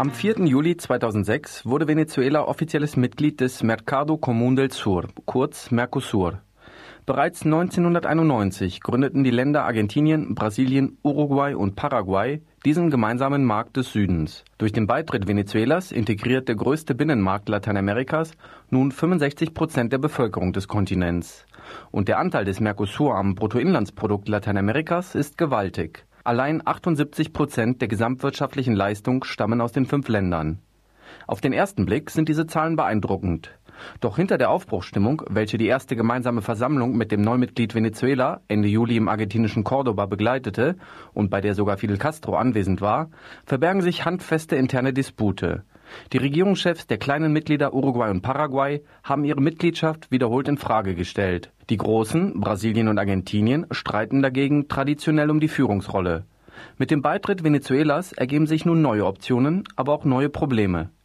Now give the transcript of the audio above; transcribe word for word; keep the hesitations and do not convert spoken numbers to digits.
Am vierten Juli zweitausendsechs wurde Venezuela offizielles Mitglied des Mercado Común del Sur, kurz Mercosur. Bereits neunzehnhunderteinundneunzig gründeten die Länder Argentinien, Brasilien, Uruguay und Paraguay diesen gemeinsamen Markt des Südens. Durch den Beitritt Venezuelas integriert der größte Binnenmarkt Lateinamerikas nun fünfundsechzig Prozent der Bevölkerung des Kontinents. Und der Anteil des Mercosur am Bruttoinlandsprodukt Lateinamerikas ist gewaltig. Allein achtundsiebzig Prozent der gesamtwirtschaftlichen Leistung stammen aus den fünf Ländern. Auf den ersten Blick sind diese Zahlen beeindruckend. Doch hinter der Aufbruchsstimmung, welche die erste gemeinsame Versammlung mit dem Neumitglied Venezuela Ende Juli im argentinischen Córdoba begleitete und bei der sogar Fidel Castro anwesend war, verbergen sich handfeste interne Dispute. Die Regierungschefs der kleinen Mitglieder Uruguay und Paraguay haben ihre Mitgliedschaft wiederholt in Frage gestellt. Die großen, Brasilien und Argentinien, streiten dagegen traditionell um die Führungsrolle. Mit dem Beitritt Venezuelas ergeben sich nun neue Optionen, aber auch neue Probleme.